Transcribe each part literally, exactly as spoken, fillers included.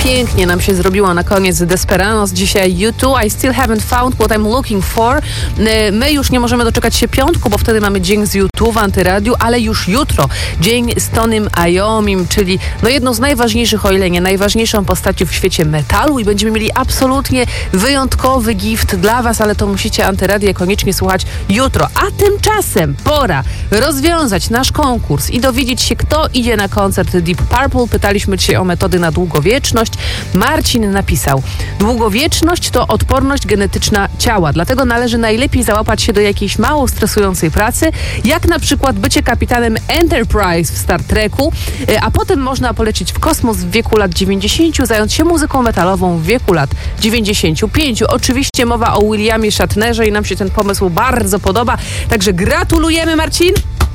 pięknie nam się zrobiło na koniec Desperados. Dzisiaj U two, I still haven't found what I'm looking for. My już nie możemy doczekać się piątku, bo wtedy mamy dzień z U two w Antyradiu, ale już jutro dzień z Tonym Iomim, czyli no jedną z najważniejszych, o ile nie najważniejszą postacią w świecie metalu, i będziemy mieli absolutnie wyjątkowy gift dla was, ale to musicie Antyradię koniecznie słuchać jutro. A tymczasem pora rozwiązać nasz konkurs i dowiedzieć się, kto idzie na koncert Deep Purple. Pytaliśmy dzisiaj o metody na długowieczność. Marcin napisał: długowieczność to odporność genetyczna ciała, dlatego należy najlepiej załapać się do jakiejś mało stresującej pracy, jak na przykład bycie kapitanem Enterprise w Star Treku, a potem można polecieć w kosmos w wieku lat dziewięćdziesięciu, zająć się muzyką metalową w wieku lat dziewięćdziesięciu pięciu. Oczywiście mowa o Williamie Shatnerze i nam się ten pomysł bardzo podoba, także gratulujemy, Marcin!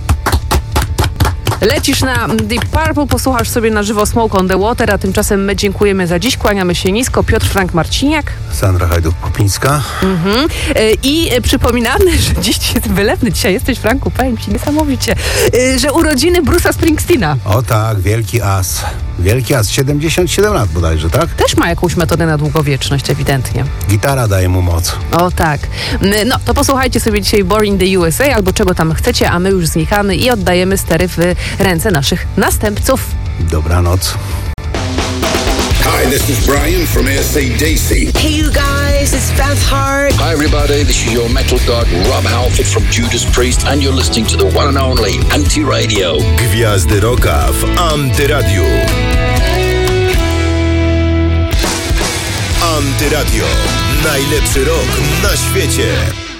Lecisz na Deep Purple, posłuchasz sobie na żywo Smoke on the Water, a tymczasem my dziękujemy za dziś, kłaniamy się nisko. Piotr Frank Marciniak. Sandra Hajduk-Popińska. Mhm. I przypominamy, że dziś wylewny dzisiaj jesteś, Franku, powiem ci niesamowicie, że urodziny Bruce'a Springsteena. O tak, wielki as. Wielki as, siedemdziesiąt siedem lat bodajże, tak? Też ma jakąś metodę na długowieczność, ewidentnie. Gitara daje mu moc. O tak. No, to posłuchajcie sobie dzisiaj Born in the U S A albo czego tam chcecie, a my już znikamy i oddajemy stery w ręce naszych następców. Dobranoc. Hi, this is Brian from A C D C. Hey you guys, it's Beth Hart. Hi everybody, this is your metal god Rob Halford from Judas Priest and you're listening to the one and only Anti-Radio. Gwiazdy Rocka w Antyradiu. Antyradio. Najlepszy rock na świecie.